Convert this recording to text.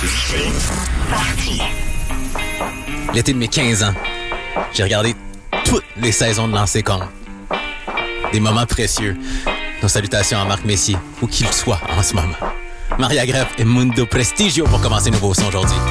L'été de mes 15 ans, j'ai regardé toutes les saisons de Lancer Compte. Des moments précieux. Nos salutations à Marc Messier, où qu'il soit en ce moment. Maria Greff et Mundo Prestigio pour commencer nouveau son aujourd'hui.